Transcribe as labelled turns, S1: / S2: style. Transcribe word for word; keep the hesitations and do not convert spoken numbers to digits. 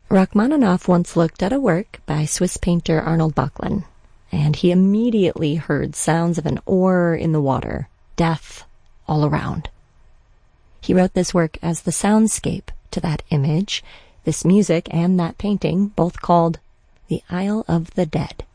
S1: Rachmaninoff once looked at a work by Swiss painter Arnold Böcklin, and he immediately heard sounds of an oar in the water, death all around. He wrote this work as the soundscape to that image, this music and that painting, both called The Isle of the Dead.